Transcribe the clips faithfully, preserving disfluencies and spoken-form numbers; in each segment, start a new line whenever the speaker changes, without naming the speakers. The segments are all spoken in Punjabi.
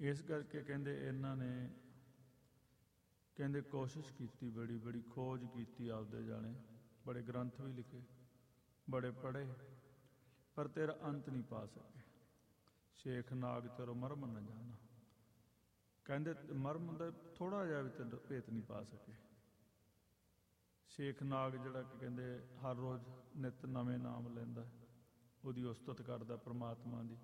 ਇਸ ਕਰਕੇ ਕਹਿੰਦੇ ਇਹਨਾਂ ਨੇ ਕਹਿੰਦੇ ਕੋਸ਼ਿਸ਼ ਕੀਤੀ, ਬੜੀ ਬੜੀ ਖੋਜ ਕੀਤੀ ਆਪਦੇ ਜਾਣੇ, ਬੜੇ ਗ੍ਰੰਥ ਵੀ ਲਿਖੇ, ਬੜੇ ਪੜ੍ਹੇ, ਪਰ ਤੇਰਾ ਅੰਤ ਨਹੀਂ ਪਾ ਸਕੇ। ਸ਼ੇਖ ਨਾਗ ਤੇਰੋ ਮਰਮ ਨਾ ਜਾਣਾ, ਕਹਿੰਦੇ ਮਰਮ ਦਾ ਥੋੜ੍ਹਾ ਜਿਹਾ ਵੀ ਤੈਨੂੰ ਭੇਤ ਨਹੀਂ ਪਾ ਸਕੇ। ਸ਼ੇਖ ਨਾਗ ਜਿਹੜਾ ਕਿ ਕਹਿੰਦੇ ਹਰ ਰੋਜ਼ ਨਿੱਤ ਨਵੇਂ ਨਾਮ ਲੈਂਦਾ, ਉਹਦੀ ਉਸਤਤ ਕਰਦਾ ਪ੍ਰਮਾਤਮਾ ਦੀ,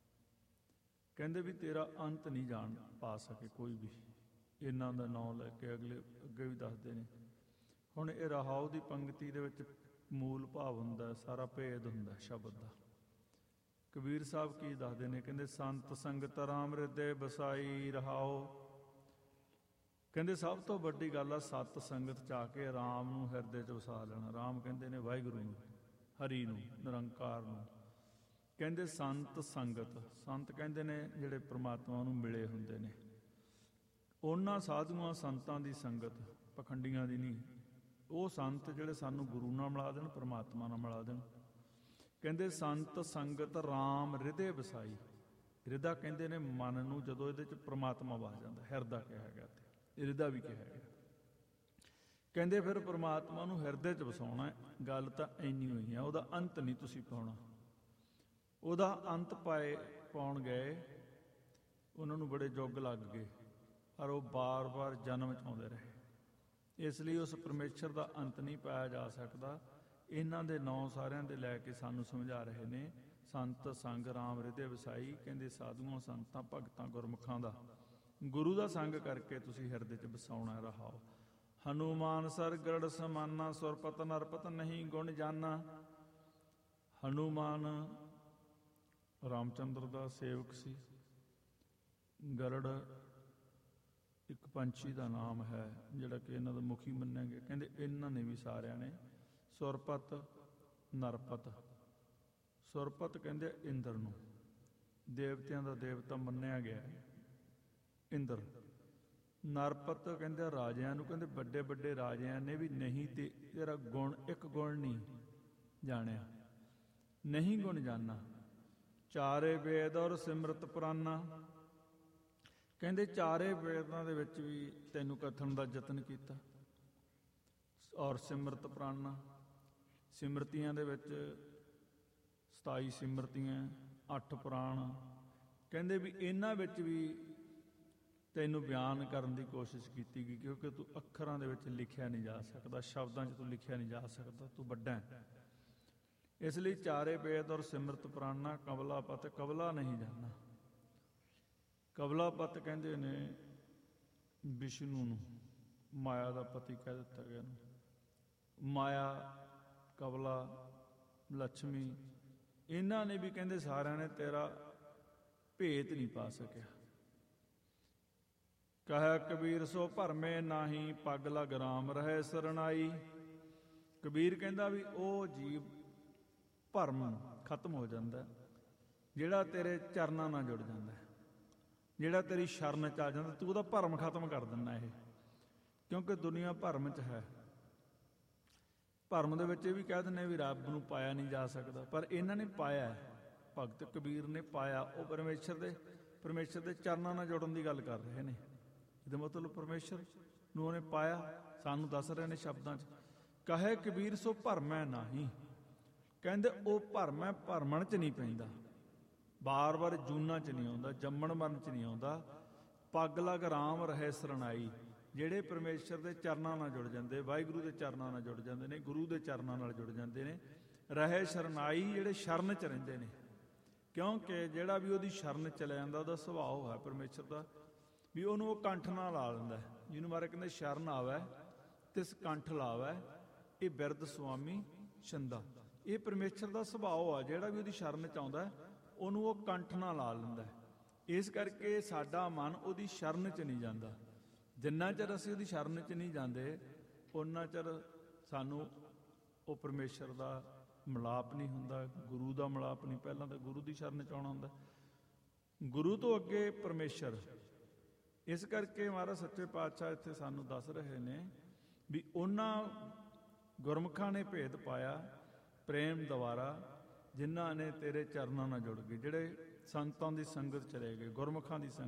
ਕਹਿੰਦੇ ਵੀ ਤੇਰਾ ਅੰਤ ਨਹੀਂ ਜਾਣ ਪਾ ਸਕੇ ਕੋਈ ਵੀ। ਇਹਨਾਂ ਦਾ ਨਾਂ ਲੈ ਕੇ ਅਗਲੇ ਅੱਗੇ ਵੀ ਦੱਸਦੇ ਨੇ। ਹੁਣ ਇਹ ਰਹਾਉ ਦੀ ਪੰਕਤੀ ਦੇ ਵਿੱਚ ਮੂਲ ਭਾਵ ਹੁੰਦਾ, ਸਾਰਾ ਭੇਦ ਹੁੰਦਾ ਸ਼ਬਦ ਦਾ। ਕਬੀਰ ਸਾਹਿਬ ਕੀ ਦੱਸਦੇ ਨੇ, ਕਹਿੰਦੇ ਸੰਤ ਸੰਗਤ ਰਾਮ ਹਿਰਦੇ ਬਸਾਈ ਰਹਾਉ। ਕਹਿੰਦੇ ਸਭ ਤੋਂ ਵੱਡੀ ਗੱਲ ਆ ਸਤ ਸੰਗਤ ਚ ਆ ਕੇ ਰਾਮ ਨੂੰ ਹਿਰਦੇ ਚ ਵਸਾ ਲੈਣਾ। ਰਾਮ ਕਹਿੰਦੇ ਨੇ ਵਾਹਿਗੁਰੂ ਨੂੰ, ਹਰੀ ਨੂੰ, ਨਿਰੰਕਾਰ ਨੂੰ। ਕਹਿੰਦੇ ਸੰਤ ਸੰਗਤ, ਸੰਤ ਕਹਿੰਦੇ ਨੇ ਜਿਹੜੇ ਪ੍ਰਮਾਤਮਾ ਨੂੰ ਮਿਲੇ ਹੁੰਦੇ ਨੇ। ਉਹਨਾਂ ਸਾਧੂਆਂ ਸੰਤਾਂ ਦੀ ਸੰਗਤ, ਪਖੰਡੀਆਂ ਦੀ ਨਹੀਂ। ਉਹ ਸੰਤ ਜਿਹੜੇ ਸਾਨੂੰ ਗੁਰੂ ਨਾਲ ਮਿਲਾ ਦੇਣ, ਪ੍ਰਮਾਤਮਾ ਨਾਲ ਮਿਲਾ ਦੇਣ। ਕਹਿੰਦੇ ਸੰਤ ਸੰਗਤ ਰਾਮ ਹਿਰਦੇ ਵਸਾਈ। ਹਿਰਦਾ ਕਹਿੰਦੇ ਨੇ ਮਨ ਨੂੰ, ਜਦੋਂ ਇਹਦੇ ਚ ਪ੍ਰਮਾਤਮਾ ਵਸ ਜਾਂਦਾ, ਹਿਰਦਾ ਕਿਹਾ ਗਿਆ ਤੇ ਹਿਰਦਾ ਵੀ ਕਿਹਾ ਗਿਆ। ਕਹਿੰਦੇ ਫਿਰ ਪ੍ਰਮਾਤਮਾ ਨੂੰ ਹਿਰਦੇ ਚ ਵਸਾਉਣਾ। ਗੱਲ ਤਾਂ ਇੰਨੀ ਹੋਈ ਆ, ਉਹਦਾ ਅੰਤ ਨਹੀਂ ਤੁਸੀਂ ਪਾਉਣਾ। ਉਹਦਾ ਅੰਤ ਪਾਏ ਪਾਉਣ ਗਏ, ਉਹਨਾਂ ਨੂੰ ਬੜੇ ਯੁੱਗ ਲੱਗ ਗਏ, ਪਰ ਉਹ ਬਾਰ ਬਾਰ ਜਨਮ ਚ ਆਉਂਦੇ ਰਹੇ। ਇਸ ਲਈ ਉਸ ਪਰਮੇਸ਼ਰ ਦਾ ਅੰਤ ਨਹੀਂ ਪਾਇਆ ਜਾ ਸਕਦਾ। ਇਹਨਾਂ ਦੇ ਨਾਂ ਸਾਰਿਆਂ ਦੇ ਲੈ ਕੇ ਸਾਨੂੰ ਸਮਝਾ ਰਹੇ ਨੇ। ਸੰਤ ਸੰਗ ਰਾਮ ਹਿਰਦੇ ਵਸਾਈ, ਕਹਿੰਦੇ ਸਾਧੂਆਂ ਸੰਤਾਂ ਭਗਤਾਂ ਗੁਰਮੁਖਾਂ ਦਾ, ਗੁਰੂ ਦਾ ਸੰਗ ਕਰਕੇ ਤੁਸੀਂ ਹਿਰਦੇ ਚ ਵਸਾਉਣਾ ਰਹਾਓ। ਹਨੂਮਾਨ ਸਰ ਗਰੜ ਸਮਾਨਾ, ਸੁਰਪਤ ਨਰਪਤ ਨਹੀਂ ਗੁਣ ਜਾਨਾ। ਹਨੂਮਾਨ ਰਾਮਚੰਦਰ ਦਾ ਸੇਵਕ ਸੀ। ਗਰੜ ਇੱਕ ਪੰਛੀ ਦਾ ਨਾਮ ਹੈ ਜਿਹੜਾ ਕਿ ਇਹਨਾਂ ਦਾ ਮੁਖੀ ਮੰਨਿਆ ਗਿਆ। ਕਹਿੰਦੇ ਇਹਨਾਂ ਨੇ ਵੀ ਸਾਰਿਆਂ ਨੇ ਸੁਰਪਤ ਨਰਪਤ, ਸੁਰਪਤ ਕਹਿੰਦੇ ਇੰਦਰ ਨੂੰ, ਦੇਵਤਿਆਂ ਦਾ ਦੇਵਤਾ ਮੰਨਿਆ ਗਿਆ ਇੰਦਰ। ਨਰਪਤ ਕਹਿੰਦੇ ਰਾਜਿਆਂ ਨੂੰ, ਕਹਿੰਦੇ ਵੱਡੇ ਵੱਡੇ ਰਾਜਿਆਂ ਨੇ ਵੀ ਨਹੀਂ ਤੇ ਤੇਰਾ ਗੁਣ ਇੱਕ ਗੁਣ ਨਹੀਂ ਜਾਣਿਆ, ਨਹੀਂ ਗੁਣ ਜਾਣਾ। ਚਾਰੇ ਵੇਦ ਔਰ ਸਿਮਰਤ ਪੁਰਾਨਾ, ਕਹਿੰਦੇ ਚਾਰੇ ਵੇਦਾਂ ਦੇ ਵਿੱਚ ਵੀ ਤੈਨੂੰ ਕਥਨ ਦਾ ਯਤਨ ਕੀਤਾ। ਔਰ ਸਿਮਰਤ ਪੁਰਾਨਾ, ਸਿਮਰਤੀਆਂ ਦੇ ਵਿੱਚ ਸਤਾਈ ਸਿਮਰਤੀਆਂ, ਅੱਠ ਪੁਰਾਣ, ਕਹਿੰਦੇ ਵੀ ਇਹਨਾਂ ਵਿੱਚ ਵੀ ਤੈਨੂੰ ਬਿਆਨ ਕਰਨ ਦੀ ਕੋਸ਼ਿਸ਼ ਕੀਤੀ ਗਈ, ਕਿਉਂਕਿ ਤੂੰ ਅੱਖਰਾਂ ਦੇ ਵਿੱਚ ਲਿਖਿਆ ਨਹੀਂ ਜਾ ਸਕਦਾ, ਸ਼ਬਦਾਂ 'ਚ ਤੂੰ ਲਿਖਿਆ ਨਹੀਂ ਜਾ ਸਕਦਾ, ਤੂੰ ਵੱਡਾ ਹੈ। ਇਸ ਲਈ ਚਾਰੇ ਵੇਦ ਔਰ ਸਿਮਰਤ ਪੁਰਾਨਾ, ਕਬਲਾ ਪਤ ਕਬਲਾ ਨਹੀਂ ਜਾਣਾ। ਕਬਲਾ ਪਤ ਕਹਿੰਦੇ ਨੇ ਵਿਸ਼ਨੂੰ ਨੂੰ, ਮਾਇਆ ਦਾ ਪਤੀ ਕਹਿ ਦਿੱਤਾ ਗਿਆ ਨੂੰ। ਮਾਇਆ, ਕਬਲਾ, ਲక్ష్ਮੀ, ਇਹਨਾਂ ਨੇ ਵੀ ਕਹਿੰਦੇ ਸਾਰਿਆਂ ਨੇ ਤੇਰਾ ਭੇਤ ਨਹੀਂ ਪਾ ਸਕਿਆ। ਕਹਿ ਕਬੀਰ ਸੋ ਭਰਮੇ ਨਾਹੀ, ਪੱਗ ਲਗ ਰਾਮ ਰਹੇ ਸਰਣਾਈ। ਕਬੀਰ ਕਹਿੰਦਾ ਵੀ ਉਹ ਜੀਵ ਭਰਮ ਖਤਮ ਹੋ ਜਾਂਦਾ ਜਿਹੜਾ ਤੇਰੇ ਚਰਨਾਂ ਨਾਲ ਜੁੜ ਜਾਂਦਾ, ਜਿਹੜਾ ਤੇਰੀ ਸ਼ਰਨ ਚ ਆ ਜਾਂਦਾ, ਤੂੰ ਉਹਦਾ ਭਰਮ ਖਤਮ ਕਰ ਦਿੰਦਾ। ਇਹ ਕਿਉਂਕਿ ਦੁਨੀਆ ਭਰਮ ਚ ਹੈ। ਭਰਮ ਦੇ ਵਿੱਚ ਇਹ ਵੀ ਕਹਿ ਦਿੰਦੇ ਵੀ ਰੱਬ ਨੂੰ ਪਾਇਆ ਨਹੀਂ ਜਾ ਸਕਦਾ, ਪਰ ਇਹਨਾਂ ਨੇ ਪਾਇਆ। ਭਗਤ ਕਬੀਰ ਨੇ ਪਾਇਆ। ਉਹ ਪਰਮੇਸ਼ਰ ਦੇ ਪਰਮੇਸ਼ਰ ਦੇ ਚਰਨਾਂ ਨਾਲ ਜੁੜਨ ਦੀ ਗੱਲ ਕਰ ਰਹੇ ਨੇ। ਇਹਦਾ ਮਤਲਬ ਪਰਮੇਸ਼ਰ ਨੂੰ ਉਹਨੇ ਪਾਇਆ, ਸਾਨੂੰ ਦੱਸ ਰਹੇ ਨੇ ਸ਼ਬਦਾਂ 'ਚ। ਕਹੇ ਕਬੀਰ ਸੋ ਭਰਮੈ ਨਾਹੀ, ਕਹਿੰਦੇ ਉਹ ਭਰਮ ਹੈ, ਭਰਮਣ 'ਚ ਨਹੀਂ ਪੈਂਦਾ, ਬਾਰ ਬਾਰ ਜੂਨਾਂ 'ਚ ਨਹੀਂ ਆਉਂਦਾ, ਜੰਮਣ ਮਰਨ 'ਚ ਨਹੀਂ ਆਉਂਦਾ। ਪੱਗ ਲਗ ਰਾਮ ਰਹੇ ਸਰਣਾਈ, ਜਿਹੜੇ ਪਰਮੇਸ਼ਰ ਦੇ ਚਰਨਾਂ ਨਾਲ ਜੁੜ ਜਾਂਦੇ, ਵਾਹਿਗੁਰੂ ਦੇ ਚਰਨਾਂ ਨਾਲ ਜੁੜ ਜਾਂਦੇ ਨੇ, ਗੁਰੂ ਦੇ ਚਰਨਾਂ ਨਾਲ ਜੁੜ ਜਾਂਦੇ ਨੇ। ਰਹੇ ਸ਼ਰਨਾਈ, ਜਿਹੜੇ ਸ਼ਰਨ 'ਚ ਰਹਿੰਦੇ ਨੇ। ਕਿਉਂਕਿ ਜਿਹੜਾ ਵੀ ਉਹਦੀ ਸ਼ਰਨ 'ਚ ਚਲਿਆ ਜਾਂਦਾ, ਉਹਦਾ ਸੁਭਾਅ ਹੈ ਪਰਮੇਸ਼ਰ ਦਾ ਵੀ ਉਹਨੂੰ ਉਹ ਕੰਠ ਨਾਲ ਲਾ ਲੈਂਦਾ। ਜਿਹਨੂੰ ਮਾਰੇ ਕਹਿੰਦੇ ਸ਼ਰਨ ਆਵੈ ਤਿਸ ਕੰਠ ਲਾਵੈ, ਇਹ ਬਿਰਧ ਸੁਆਮੀ ਛੰਦਾ। ਇਹ ਪਰਮੇਸ਼ਰ ਦਾ ਸੁਭਾਅ ਆ, ਜਿਹੜਾ ਵੀ ਉਹਦੀ ਸ਼ਰਨ 'ਚ ਆਉਂਦਾ ਉਹਨੂੰ ਉਹ ਕੰਠ ਨਾਲ ਲਾ ਲੈਂਦਾ। ਇਸ ਕਰਕੇ ਸਾਡਾ ਮਨ ਉਹਦੀ ਸ਼ਰਨ 'ਚ ਨਹੀਂ ਜਾਂਦਾ। ਜਿੰਨਾ ਚਿਰ ਅਸੀਂ ਉਹਦੀ ਸ਼ਰਨ 'ਚ ਨਹੀਂ ਜਾਂਦੇ, ਓਨਾ ਚਿਰ ਸਾਨੂੰ ਉਹ ਪਰਮੇਸ਼ਰ ਦਾ ਮਿਲਾਪ ਨਹੀਂ ਹੁੰਦਾ, ਗੁਰੂ ਦਾ ਮਿਲਾਪ ਨਹੀਂ। ਪਹਿਲਾਂ ਤਾਂ ਗੁਰੂ ਦੀ ਸ਼ਰਨ 'ਚ ਆਉਣਾ ਹੁੰਦਾ, ਗੁਰੂ ਤੋਂ ਅੱਗੇ ਪਰਮੇਸ਼ਰ। ਇਸ ਕਰਕੇ ਮਹਾਰਾਜ ਸੱਚੇ ਪਾਤਸ਼ਾਹ ਇੱਥੇ ਸਾਨੂੰ ਦੱਸ ਰਹੇ ਨੇ ਵੀ ਉਹਨਾਂ ਗੁਰਮੁਖਾਂ ਨੇ ਭੇਦ ਪਾਇਆ ਪ੍ਰੇਮ ਦੁਆਰਾ, ਜਿਨ੍ਹਾਂ ਨੇ ਤੇਰੇ ਚਰਨਾਂ ਨਾਲ ਜੁੜ ਗਏ, ਜਿਹੜੇ ਸੰਤਾਂ ਦੀ ਸੰਗਤ ਚਲੇ ਗਏ, ਗੁਰਮੁਖਾਂ ਦੀ ਸੰਗਤ